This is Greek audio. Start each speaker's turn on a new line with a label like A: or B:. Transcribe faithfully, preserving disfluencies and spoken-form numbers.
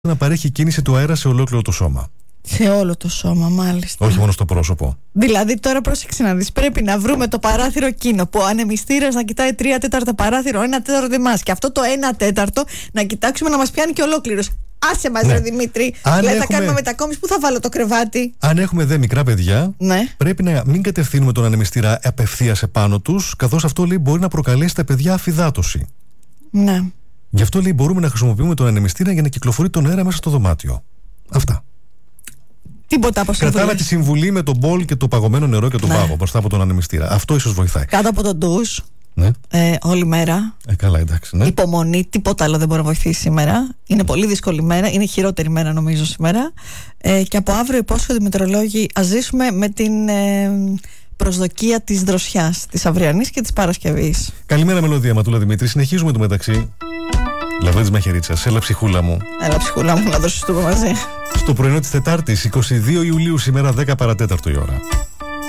A: να παρέχει κίνηση του αέρα σε ολόκληρο το σώμα.
B: Σε όλο το σώμα, μάλιστα.
A: Όχι μόνο στο πρόσωπο.
B: Δηλαδή, τώρα πρόσεξε να δεις. Πρέπει να βρούμε το παράθυρο εκείνο που ο ανεμιστήρας να κοιτάει τρία τέταρτα παράθυρο, ένα τέταρτο εμάς. Και αυτό το ένα τέταρτο να κοιτάξουμε να μας πιάνει και ολόκληρος. Άσε μας, ναι. Ρε Δημήτρη. Αν δηλαδή, έχουμε... θα κάνουμε μετακόμιση. Πού θα βάλω το κρεβάτι.
A: Αν έχουμε δε μικρά παιδιά, ναι. Πρέπει να μην κατευθύνουμε τον ανεμιστήρα απευθείας επάνω τους, καθώς αυτό λέει μπορεί να προκαλέσει στα παιδιά αφυδάτωση.
B: Ναι.
A: Γι' αυτό λέει μπορούμε να χρησιμοποιούμε τον ανεμιστήρα για να κυκλοφορεί τον αέρα μέσα στο δωμάτιο. Αυτά.
B: Τίποτα από συμβουλή.
A: Κρατάμε τη συμβουλή με τον μπολ και το παγωμένο νερό και τον ναι. πάγο μπροστά από τον ανεμιστήρα. Αυτό ίσως βοηθάει.
B: Κάτω από τον ντους.
A: Ναι.
B: Ε, όλη μέρα.
A: Ε, καλά, εντάξει. Ναι.
B: Υπομονή, τίποτα άλλο δεν μπορεί να βοηθήσει σήμερα. Είναι πολύ δύσκολη μέρα. Είναι χειρότερη μέρα, νομίζω, σήμερα. Ε, και από αύριο υπόσχονται οι μετεωρολόγοι ας ζήσουμε με την ε, προσδοκία της δροσιάς, της αυριανής και της Παρασκευής.
A: Καλημέρα, Μελωδία Ματούλα Δημήτρη. Συνεχίζουμε το μεταξύ. Λαβρέντης Μαχαιρίτσας, έλα ψυχούλα μου.
B: Έλα ψυχούλα μου, να δροσιστούμε μαζί.
A: Στο πρωινό της Τετάρτης, εικοστή δεύτερη Ιουλίου, σήμερα δέκα παρατέταρτο η ώρα.